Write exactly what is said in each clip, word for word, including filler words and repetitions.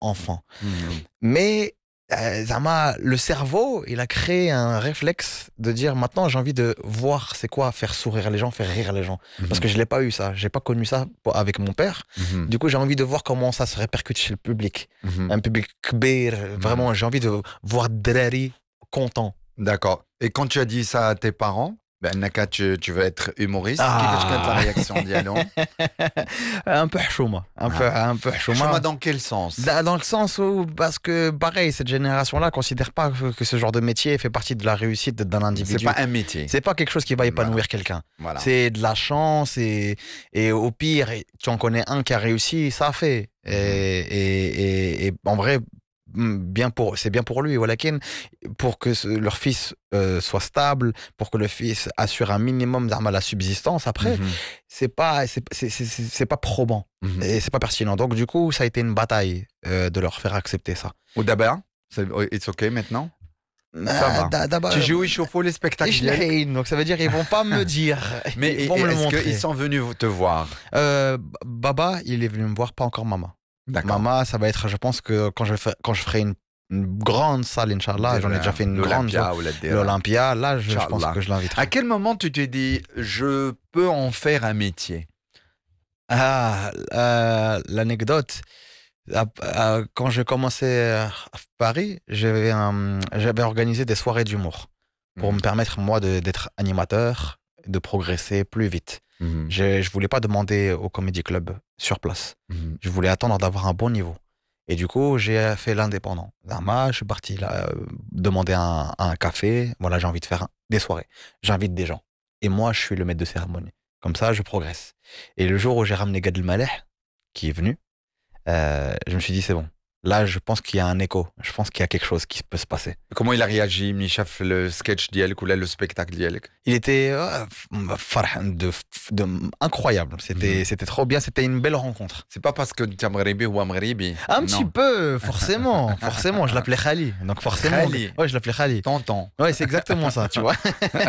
enfant. Mhm. Mais euh, Zama, le cerveau, il a créé un réflexe de dire maintenant j'ai envie de voir c'est quoi faire sourire les gens, faire rire les gens. Parce que je l'ai pas eu ça, j'ai pas connu ça avec mon père. Mhm. Du coup, j'ai envie de voir comment ça se répercute chez le public. Mhm. Un public kbir, vraiment, j'ai envie de voir Drari content. D'accord. Et quand tu as dit ça à tes parents, ben, Naka, tu, tu veux être humoriste. Qu'est-ce que la Ah, réaction d'Yalon? un peu chouma, un peu, un peu chouma. Chouma dans quel sens? Da- Dans le sens où, parce que pareil, cette génération-là considère pas que, que ce genre de métier fait partie de la réussite d'un individu. C'est pas un métier. C'est pas quelque chose qui va épanouir Voilà. quelqu'un. Voilà. C'est de la chance et, et au pire, tu en connais un qui a réussi, ça a fait. Et, et, et, et en vrai, bien pour, c'est bien pour lui, Walakin, pour que ce- leur fils euh, soit stable, pour que le fils assure un minimum d'armes la subsistance. Après, Mhm. c'est pas, c'est, c'est, c'est, c'est c'est pas probant Mhm. et c'est pas pertinent. Donc du coup, ça a été une bataille euh, de leur faire accepter ça. Ou d'abord, c'est it's ok maintenant. Ça Euh, va. d'a- d'abord, Tu joues chauffe les spectacles. ich lein, donc ça veut dire ils vont pas me dire, Mais ils vont me le est-ce montrer. qu'ils sont venus te voir? Euh, Baba, il est venu me voir, pas encore Mama. D'accord. Mama, ça va être, je pense que quand je fais, quand je ferai une, une grande salle, Inch'Allah, j'en ai déjà fait une grande, L'Olympia ou la Dera. l'Olympia, là, je, je pense Inch'Allah. que je l'inviterai. À quel moment tu t'es dit je peux en faire un métier? Ah, euh, l'anecdote, à- à- quand j'ai commencé à Paris, j'avais un- j'avais organisé des soirées d'humour pour Mhm. me permettre, moi, de- d'être animateur, de progresser plus vite. Mhm. Je, je voulais pas demander au Comedy Club sur place. Mhm. Je voulais attendre d'avoir un bon niveau. Et du coup, j'ai fait l'indépendant. Zama, je suis parti là, euh, demander un, un café. Voilà, j'ai envie de faire un- des soirées. J'invite des gens. Et moi, je suis le maître de cérémonie. Comme ça, je progresse. Et le jour où j'ai ramené Gad Elmaleh, qui est venu, euh, je me suis dit, c'est bon. Là, je pense qu'il y a un écho. Je pense qu'il y a quelque chose qui peut se passer. Comment il a réagi, Michaf, le sketch d'Yelk ou là, le spectacle d'Yelk? Il était euh, farhan, de, de, incroyable. C'était Mhm. c'était trop bien. C'était une belle rencontre. C'est pas parce que tu es Maghribi ou Maghribi. Un Non. petit peu, forcément. Forcément, je l'appelais Khali. Donc forcément. Khali. Ouais, je l'appelais Khali. Tonton. Ouais, c'est exactement ça, tu vois.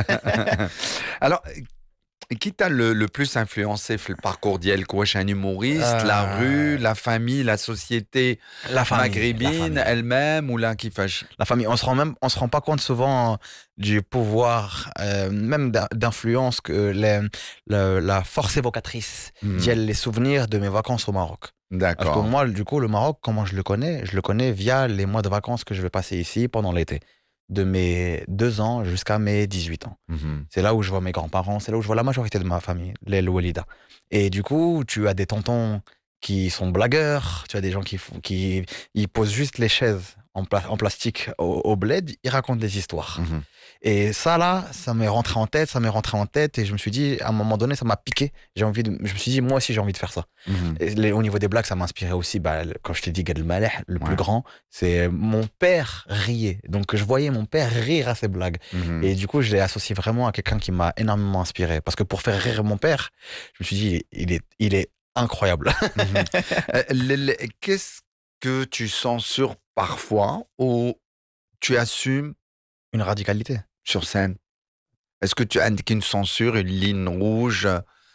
Alors, qui t'a le, le plus influencé le parcours d'Yelk? Wesh, un humoriste, Euh, la rue, la famille, la société La famille. maghrébine La famille. elle-même ou là qui fâche? La famille. On se rend même, on se rend pas compte souvent du pouvoir, euh, même d'in- d'influence que les, le- la force évocatrice Mhm. d'y les souvenirs de mes vacances au Maroc. Parce que D'accord. moi, du coup, le Maroc, comment je le connais? Je le connais via les mois de vacances que je vais passer ici pendant l'été. De mes deux ans jusqu'à mes dix-huit ans. Mhm. C'est là où je vois mes grands-parents, c'est là où je vois la majorité de ma famille, les Louelida. Et du coup, tu as des tontons qui sont blagueurs, tu as des gens qui, font- qui ils posent juste les chaises en, pla- en plastique au, au bled, ils racontent des histoires. Mhm. Et ça, là, ça m'est rentré en tête, ça m'est rentré en tête, et je me suis dit, à un moment donné, ça m'a piqué. J'ai envie de, je me suis dit, moi aussi, j'ai envie de faire ça. Mhm. Et les- au niveau des blagues, ça m'a inspiré aussi. Bah, le- quand je t'ai dit Gad Elmaleh, le Ouais. plus grand, c'est mon père riait. Donc je voyais mon père rire à ses blagues. Mhm. Et du coup, je l'ai associé vraiment à quelqu'un qui m'a énormément inspiré. Parce que pour faire rire mon père, je me suis dit, il est, il est incroyable. Mhm. Euh, le- le- Qu'est-ce que tu censures parfois ou tu assumes Une radicalité. sur scène? Est-ce que tu indiques une censure, une ligne rouge?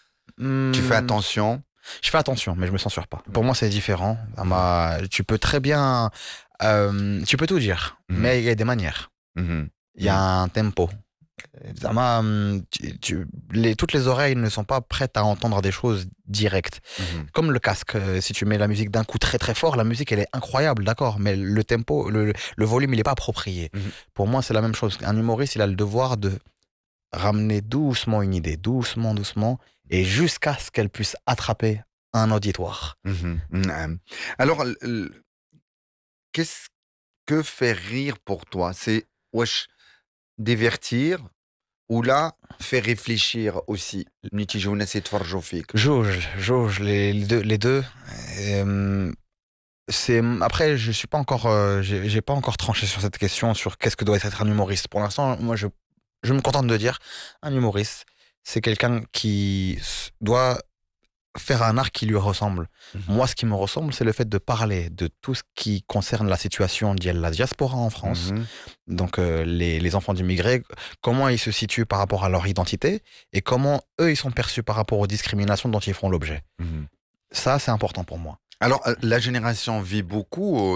Tu fais Hmm, attention? Je fais attention, mais je me censure pas. Pour moi, c'est différent. Ça m'a- Tu peux très bien, euh, tu peux tout dire, Mhm. mais il y a des manières. Mhm. Il y a un tempo. Ça m'a, hum, tu- tu- les, toutes les oreilles ne sont pas prêtes à entendre des choses directes. Mhm. Comme le casque, euh, si tu mets la musique d'un coup très très fort, la musique elle est incroyable, d'accord, mais le tempo, le, le volume il est pas approprié. Mhm. Pour moi, c'est la même chose. Un humoriste, il a le devoir de ramener doucement une idée, doucement, doucement, et jusqu'à ce qu'elle puisse attraper un auditoire. Mhm. Mhm. Alors, l- l- qu'est-ce que faire rire pour toi? C'est wesh, divertir ou là, faire réfléchir aussi? Niti jouna يتفرجوا فيك. Jauge, jauge les, les deux. Les deux. Euh, c'est après, je suis pas encore, euh, j'ai j'ai pas encore tranché sur cette question sur qu'est-ce que doit être un humoriste. Pour l'instant, moi, je je me contente de dire un humoriste, c'est quelqu'un qui s- doit faire un art qui lui ressemble. Mhm. Moi, ce qui me ressemble, c'est le fait de parler de tout ce qui concerne la situation de la diaspora en France. Mhm. Donc, euh, les, les enfants d'immigrés, comment ils se situent par rapport à leur identité et comment eux, ils sont perçus par rapport aux discriminations dont ils font l'objet. Mhm. Ça, c'est important pour moi. Alors, euh, la génération vit beaucoup